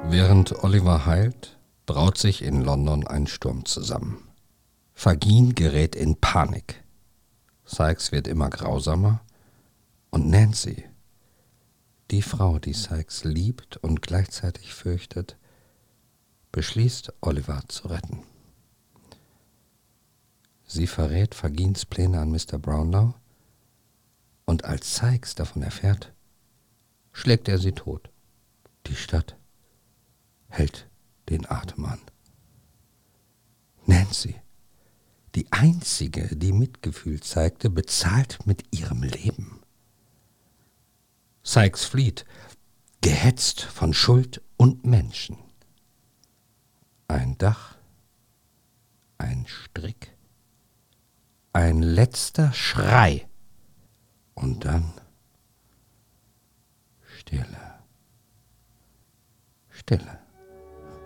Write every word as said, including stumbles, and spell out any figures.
Während Oliver heilt, braut sich in London ein Sturm zusammen. Fagin gerät in Panik. Sikes wird immer grausamer und Nancy, die Frau, die Sikes liebt und gleichzeitig fürchtet, beschließt, Oliver zu retten. Sie verrät Fagins Pläne an Mister Brownlow und als Sikes davon erfährt, schlägt er sie tot. Die Stadt hält den Atem an. Nancy, die einzige, die Mitgefühl zeigte, bezahlt mit ihrem Leben. Sikes flieht, gehetzt von Schuld und Menschen. Ein Dach, ein Strick, ein letzter Schrei und dann Stille, Stille.